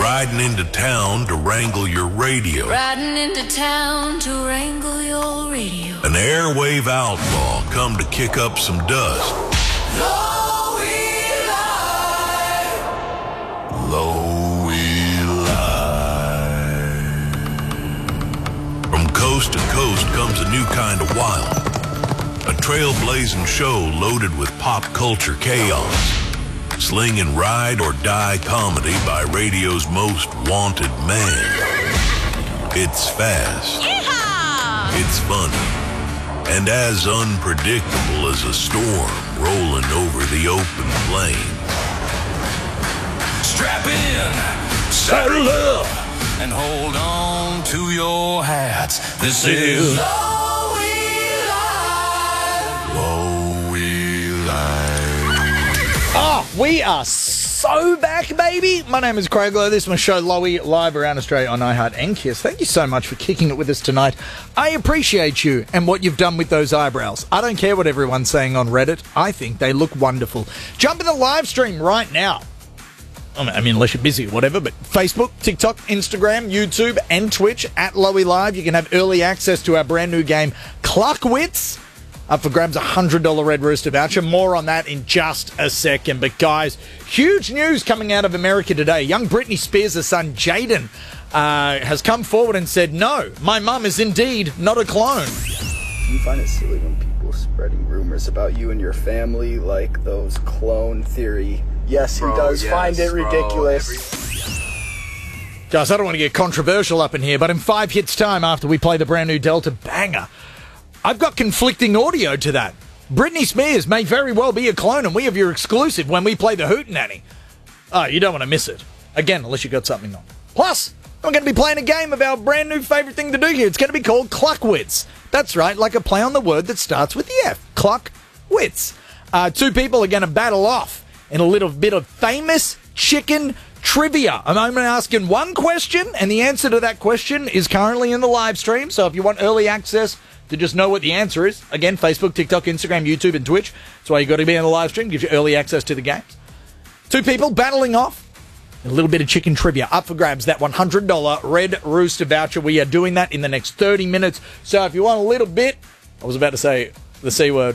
riding into town to wrangle your radio. Riding into town to wrangle your radio. An airwave outlaw come to kick up some dust. Low-E Live. Low-E Live. From coast to coast comes a new kind of wild. A trailblazing show loaded with pop culture chaos. Slinging ride or die comedy by radio's most wanted man. It's fast. Yeehaw! It's funny. And as unpredictable as a storm rolling over the open plain. Strap in, saddle up, and hold on to your hats. This is Low-E Live. Low-E Live. Oh, we are so back, baby. My name is Craig Lowe. This is my show, Low-E Live, around Australia on iHeart and Kiss. Thank you so much for kicking it with us tonight. I appreciate you and what you've done with those eyebrows. I don't care what everyone's saying on Reddit. I think they look wonderful. Jump in the live stream right now. I mean, unless you're busy or whatever, but Facebook, TikTok, Instagram, YouTube, and Twitch at Low-E Live. You can have early access to our brand new game, Cluckwits. Up for grabs, $100 Red Rooster voucher. More on that in just a second. But guys, huge news coming out of America today. Young Britney Spears' son, Jaden, has come forward and said, no, my mum is indeed not a clone. Do you find it silly when people spreading rumors about you and your family, like those clone theory? Yes, he does find it ridiculous. Guys, I don't want to get controversial up in here, but in 5 hits' time after we play the brand new Delta banger, I've got conflicting audio to that. Britney Spears may very well be a clone, and we have your exclusive when we play the Hootenanny. Oh, you don't want to miss it. Again, unless you got something on. Plus, we're going to be playing a game of our brand new favourite thing to do here. It's going to be called Cluckwits. That's right, like a play on the word that starts with the F. Cluckwits. Two people are going to battle off in a little bit of famous chicken trivia. I'm only asking one question, and the answer to that question is currently in the live stream. So if you want early access to just know what the answer is, again, Facebook, TikTok, Instagram, YouTube, and Twitch. That's why you got to be in the live stream. Gives you early access to the games. Two people battling off. A little bit of chicken trivia. Up for grabs, that $100 Red Rooster voucher. We are doing that in the next 30 minutes. So if you want a little bit, I was about to say the C word.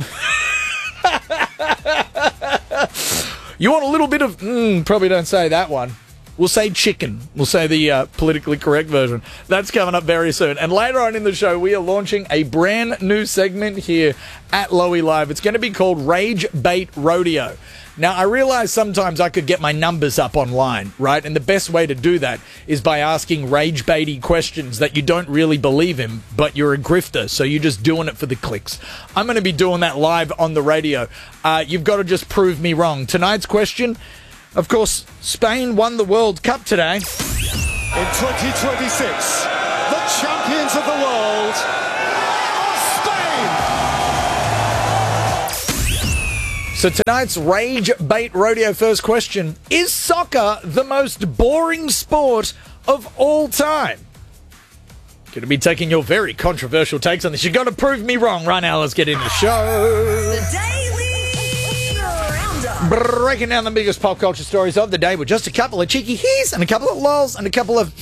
You want a little bit of, probably don't say that one. We'll say chicken. We'll say the politically correct version. That's coming up very soon. And later on in the show, we are launching a brand new segment here at Low-E Live. It's going to be called Rage Bait Rodeo. Now, I realize sometimes I could get my numbers up online, right? And the best way to do that is by asking rage baity questions that you don't really believe in, but you're a grifter, so you're just doing it for the clicks. I'm going to be doing that live on the radio. You've got to just prove me wrong. Tonight's question, of course, Spain won the World Cup today. In 2026, the champions of the world are Spain! So tonight's Rage Bait Rodeo first question, is soccer the most boring sport of all time? Going to be taking your very controversial takes on this. You've got to prove me wrong. Right now, let's get into the show. The Daily Roundup. Breaking down the biggest pop culture stories of the day with just a couple of cheeky he's and a couple of lols and a couple of...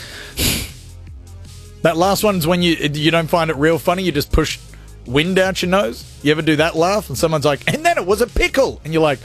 That last one's when you don't find it real funny, you just push wind out your nose. You ever do that laugh? And someone's like, and then it was a pickle. And you're like...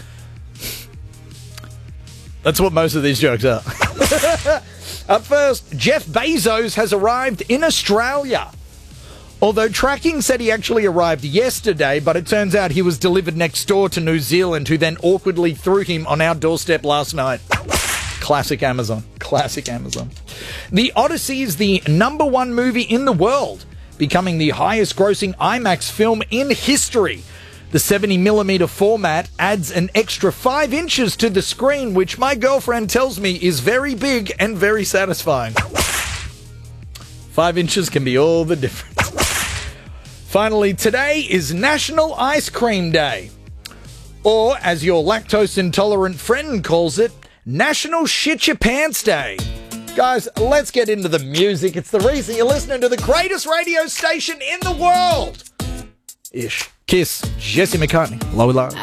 That's what most of these jokes are. Up first, Jeff Bezos has arrived in Australia. Although tracking said he actually arrived yesterday, but it turns out he was delivered next door to New Zealand, who then awkwardly threw him on our doorstep last night. Classic Amazon. Classic Amazon. The Odyssey is the #1 movie in the world, becoming the highest grossing IMAX film in history. The 70mm format adds an extra 5 inches to the screen, which my girlfriend tells me is very big and very satisfying. 5 inches can be all the difference. Finally, today is National Ice Cream Day. Or, as your lactose-intolerant friend calls it, National Shit Your Pants Day. Guys, let's get into the music. It's the reason you're listening to the greatest radio station in the world. Ish. Kiss, Jesse McCartney, Low-E Live.